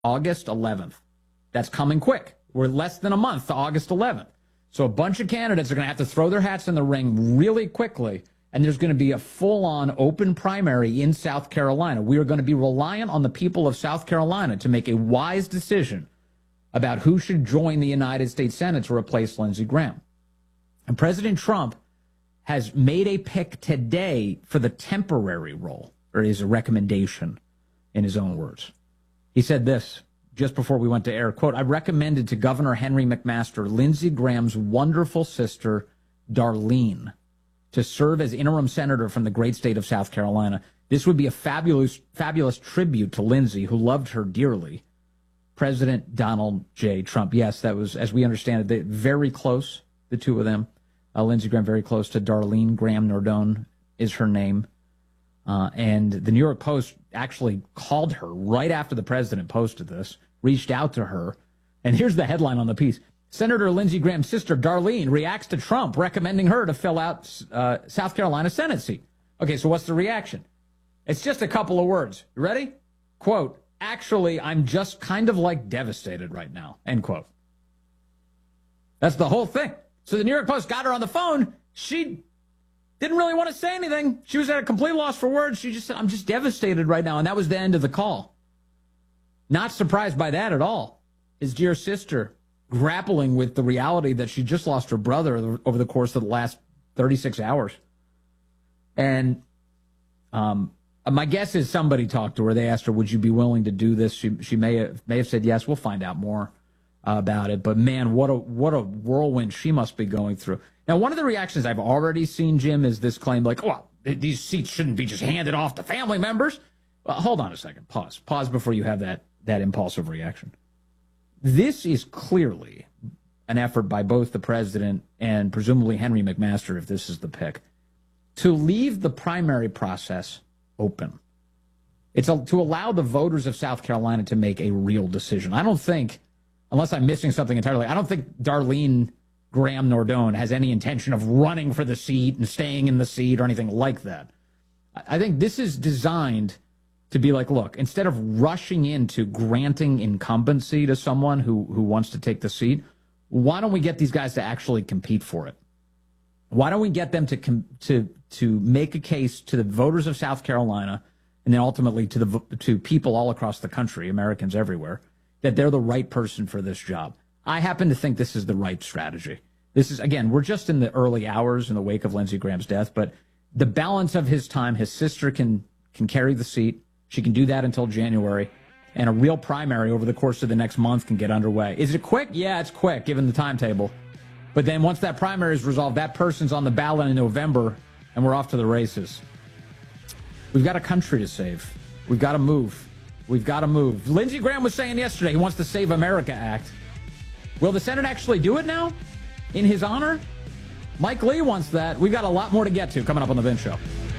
August 11th. That's coming quick. We're less than a month to August 11th. So a bunch of candidates are going to have to throw their hats in the ring really quickly, and there's going to be a full-on open primary in South Carolina. We are going to be reliant on the people of South Carolina to make a wise decision about who should join the United States Senate to replace Lindsey Graham. And President Trump has made a pick today for the temporary role, or is a recommendation in his own words. He said this just before we went to air, quote, I recommended to Governor Henry McMaster Lindsey Graham's wonderful sister, Darlene, to serve as interim senator from the great state of South Carolina. This would be a fabulous tribute to Lindsey, who loved her dearly. President Donald J. Trump. Yes, that was, as we understand it, very close, the two of them. Lindsey Graham very close to Darlene Graham Nardone is her name. And the New York Post actually called her right after the president posted this, reached out to her. And here's the headline on the piece. Senator Lindsey Graham's sister, Darlene, reacts to Trump recommending her to fill out South Carolina Senate seat. Okay, so what's the reaction? It's just a couple of words. You ready? Quote, actually, I'm just kind of like devastated right now, end quote. That's the whole thing. So the New York Post got her on the phone. She didn't really want to say anything. She was at a complete loss for words. She just said, I'm just devastated right now. And that was the end of the call. Not surprised by that at all. His dear sister grappling with the reality that she just lost her brother over the course of the last 36 hours. And my guess is somebody talked to her. They asked her, would you be willing to do this? She may have said yes. We'll find out more about it. But, man, what a whirlwind she must be going through. Now, one of the reactions I've already seen, Jim, is this claim like, well, these seats shouldn't be just handed off to family members. Well, hold on a second. Pause before you have that impulsive reaction. This is clearly an effort by both the president and presumably Henry McMaster, if this is the pick, to leave the primary process open. It's to allow the voters of South Carolina to make a real decision. I don't think, unless I'm missing something entirely, I don't think Darlene Graham Nardone has any intention of running for the seat and staying in the seat or anything like that. I think this is designed to be like, look, instead of rushing into granting incumbency to someone who wants to take the seat, why don't we get these guys to actually compete for it? Why don't we get them to make a case to the voters of South Carolina and then ultimately to people all across the country, Americans everywhere, that they're the right person for this job? I happen to think this is the right strategy. This is, again, we're just in the early hours in the wake of Lindsey Graham's death, but the balance of his time, his sister can carry the seat. She can do that until January, and a real primary over the course of the next month can get underway. Is it quick? Yeah, it's quick, given the timetable. But then once that primary is resolved, that person's on the ballot in November, and we're off to the races. We've got a country to save. We've got to move. We've got to move. Lindsey Graham was saying yesterday he wants the Save America Act. Will the Senate actually do it now in his honor? Mike Lee wants that. We've got a lot more to get to coming up on The Vince Show.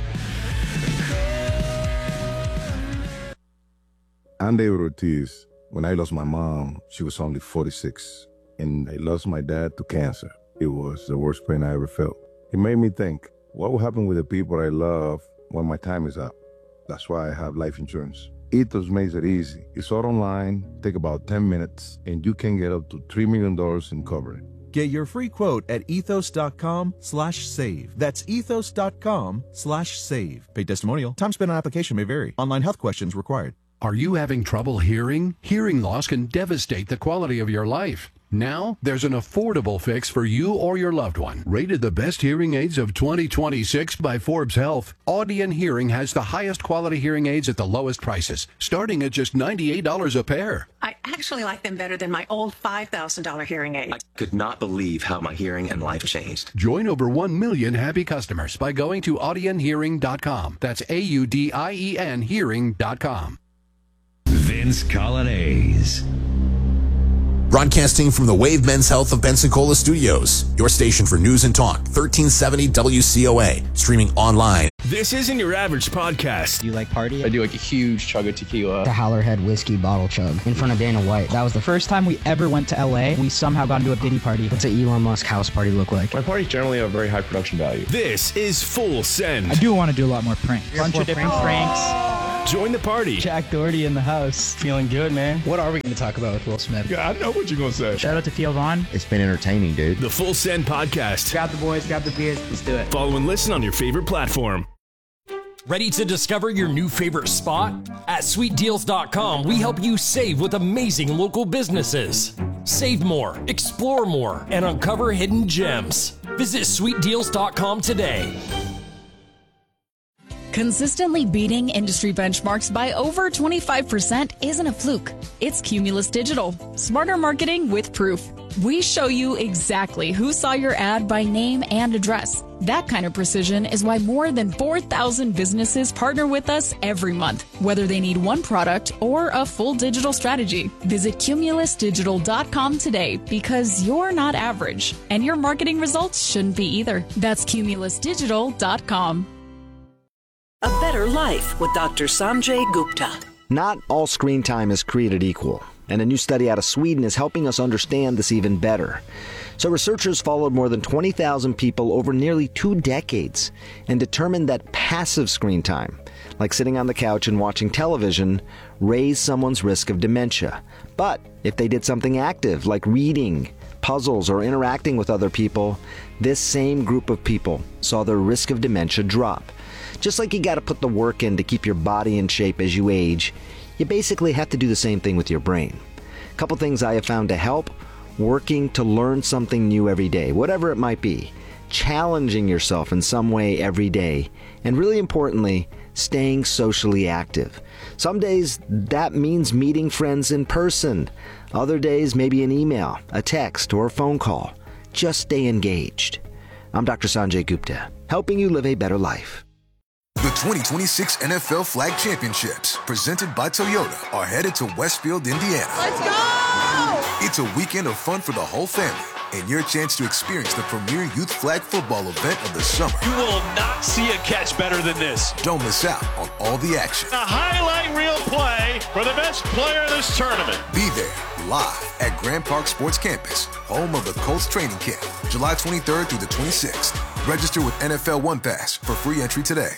I'm David Ortiz. When I lost my mom, she was only 46, and I lost my dad to cancer. It was the worst pain I ever felt. It made me think, what will happen with the people I love when my time is up? That's why I have life insurance. Ethos makes it easy. It's all online, take about 10 minutes, and you can get up to $3 million in coverage. Get your free quote at ethos.com/save. That's ethos.com/save. Paid testimonial. Time spent on application may vary. Online health questions required. Are you having trouble hearing? Hearing loss can devastate the quality of your life. Now, there's an affordable fix for you or your loved one. Rated the best hearing aids of 2026 by Forbes Health, Audien Hearing has the highest quality hearing aids at the lowest prices, starting at just $98 a pair. I actually like them better than my old $5,000 hearing aid. I could not believe how my hearing and life changed. Join over 1 million happy customers by going to audienhearing.com. That's AUDIEN hearing.com. Vince Coglianese. Broadcasting from the Wave Men's Health of Pensacola Studios, your station for news and talk, 1370 WCOA, streaming online. This isn't your average podcast. Do you like party? I do like a huge chug of tequila. The Howlerhead whiskey bottle chug in front of Dana White. That was the first time we ever went to LA. We somehow got into a Diddy party. What's an Elon Musk house party look like? My parties generally have very high production value. This is Full Send. I do want to do a lot more pranks. Bunch of different pranks. Join the party. Jack Doherty in the house. Feeling good, man. What are we going to talk about with Will Smith? Yeah, I know what you're going to say. Shout out to Theo Vaughn. It's been entertaining, dude. The Full Send Podcast. Grab the boys, grab the beers. Let's do it. Follow and listen on your favorite platform. Ready to discover your new favorite spot? At sweetdeals.com, we help you save with amazing local businesses. Save more, explore more, and uncover hidden gems. Visit sweetdeals.com today. Consistently beating industry benchmarks by over 25% isn't a fluke. It's Cumulus Digital. Smarter marketing with proof. We show you exactly who saw your ad by name and address. That kind of precision is why more than 4,000 businesses partner with us every month, whether they need one product or a full digital strategy. Visit cumulusdigital.com today because you're not average, and your marketing results shouldn't be either. That's cumulusdigital.com. A Better Life with Dr. Sanjay Gupta. Not all screen time is created equal, and a new study out of Sweden is helping us understand this even better. So researchers followed more than 20,000 people over nearly 2 decades and determined that passive screen time, like sitting on the couch and watching television, raised someone's risk of dementia. But if they did something active, like reading, puzzles, or interacting with other people, this same group of people saw their risk of dementia drop. Just like you got to put the work in to keep your body in shape as you age, you basically have to do the same thing with your brain. A couple things I have found to help: working to learn something new every day, whatever it might be, challenging yourself in some way every day, and really importantly, staying socially active. Some days that means meeting friends in person. Other days, maybe an email, a text, or a phone call. Just stay engaged. I'm Dr. Sanjay Gupta, helping you live a better life. The 2026 NFL Flag Championships, presented by Toyota, are headed to Westfield, Indiana. Let's go! It's a weekend of fun for the whole family and your chance to experience the premier youth flag football event of the summer. You will not see a catch better than this. Don't miss out on all the action. A highlight reel play for the best player of this tournament. Be there live at Grand Park Sports Campus, home of the Colts training camp, July 23rd through the 26th. Register with NFL One Pass for free entry today.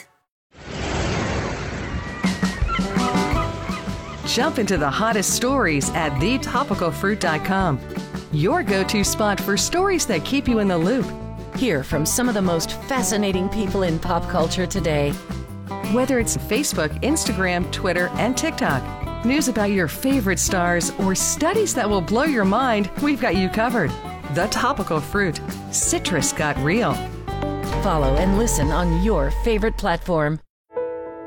Jump into the hottest stories at thetopicalfruit.com. Your go-to spot for stories that keep you in the loop. Hear from some of the most fascinating people in pop culture today. Whether it's Facebook, Instagram, Twitter, and TikTok, news about your favorite stars, or studies that will blow your mind, we've got you covered. The Topical Fruit. Citrus got real. Follow and listen on your favorite platform.